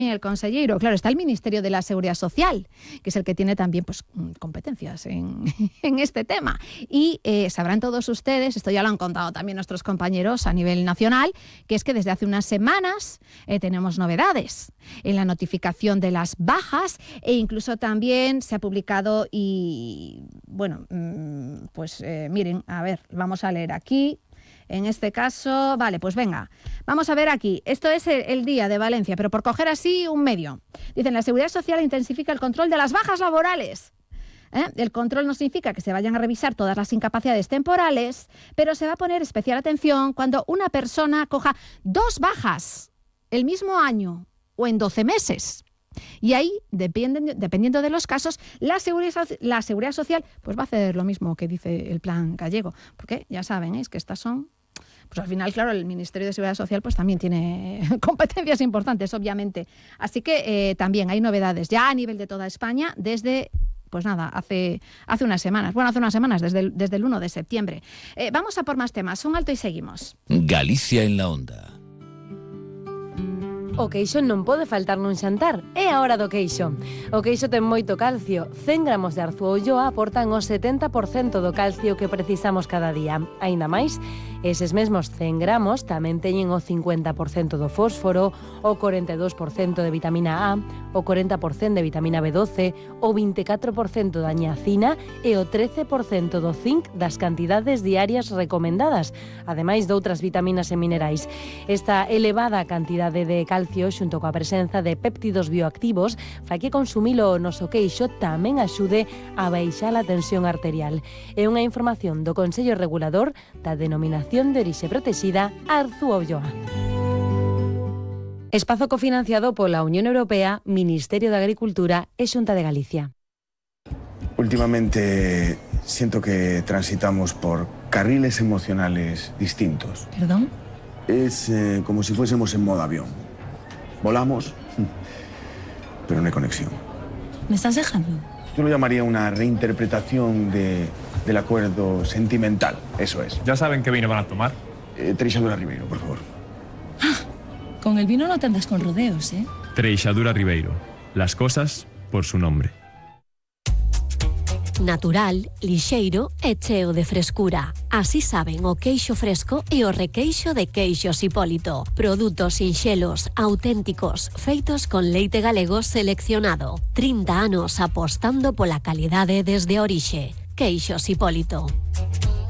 el consejero, claro, está el Ministerio de la Seguridad Social, que es el que tiene también pues competencias en este tema. Y sabrán todos ustedes, esto ya lo han contado también nuestros compañeros a nivel nacional, que es que desde hace unas semanas tenemos novedades en la notificación de las bajas e incluso también se ha publicado y, bueno, miren, a ver, vamos a leer aquí. En este caso, vale, pues venga, vamos a ver aquí. Esto es el Día de Valencia, pero por coger así un medio. Dicen, la Seguridad Social intensifica el control de las bajas laborales. El control no significa que se vayan a revisar todas las incapacidades temporales, pero se va a poner especial atención cuando una persona coja 2 bajas el mismo año o en 12 meses. Y ahí, dependiendo de los casos, la Seguridad Social pues va a hacer lo mismo que dice el plan gallego. Porque ya saben, es que estas son... Pues al final, claro, el Ministerio de Seguridad Social pues también tiene competencias importantes, obviamente. Así que también hay novedades ya a nivel de toda España desde... Pues nada, hace unas semanas. Bueno, hace unas semanas, desde el 1 de septiembre. Vamos a por más temas. Un alto y seguimos. Galicia en la onda. O queixo non pode faltar nun xantar. É a hora do queixo. O queixo ten moito calcio. 100 gramos de arzu ou ulloa aportan o 70% do calcio que precisamos cada día. Aínda máis, eses mesmos 100 gramos tamén teñen o 50% do fósforo, o 42% de vitamina A, o 40% de vitamina B12, o 24% da niacina e o 13% do zinc das cantidades diarias recomendadas, ademais de outras vitaminas e minerais. Esta elevada cantidade de calcio xunto coa presenza de péptidos bioactivos fai que consumilo o noso queixo tamén axude a baixar a tensión arterial. É unha información do Consello Regulador da Denominación de Orixe Protexida Arzu ou Ulloa. Espazo cofinanciado pola Unión Europea, Ministerio de Agricultura e Xunta de Galicia. Últimamente siento que transitamos por carriles emocionales distintos. ¿Perdón? Es como si fuésemos en modo avión. Volamos, pero no hay conexión. ¿Me estás dejando? Yo lo llamaría una reinterpretación del acuerdo sentimental, eso es. ¿Ya saben qué vino van a tomar? Treixadura Ribeiro, por favor. Con el vino no te andas con rodeos, ¿eh? Treixadura Ribeiro. Las cosas por su nombre. Natural, lixeiro e cheo de frescura. Así saben o queixo fresco e o requeixo de Queixos Hipólito. Produtos sinxelos, auténticos, feitos con leite galego seleccionado. 30 anos apostando pola calidade desde a orixe. Queixos Hipólito.